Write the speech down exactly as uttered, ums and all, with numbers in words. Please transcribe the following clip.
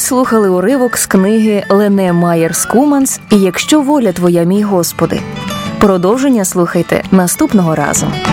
слухали уривок з книги Лене Майєр-Скуманс «І якщо воля твоя, мій Господи». Продовження слухайте наступного разу.